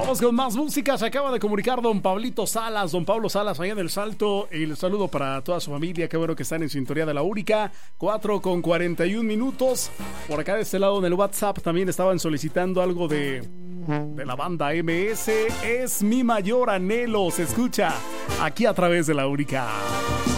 Vamos con más música. Se acaba de comunicar don Pablito Salas, don Pablo Salas, allá en El Salto. El saludo para toda su familia. Qué bueno que están en sintonía de la Única. 4:41. Por acá de este lado en el WhatsApp también estaban solicitando algo de la banda MS. Es mi mayor anhelo. Se escucha aquí a través de la Única.